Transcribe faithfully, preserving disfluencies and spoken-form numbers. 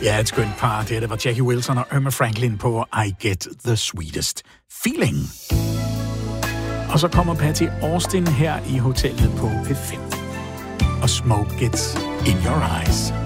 Ja, et skønt par. Det, det var Jackie Wilson og Irma Franklin på I Get the Sweetest Feeling. Og så kommer Patty Austin her i hotellet på P fem. Og Smoke Gets in Your Eyes.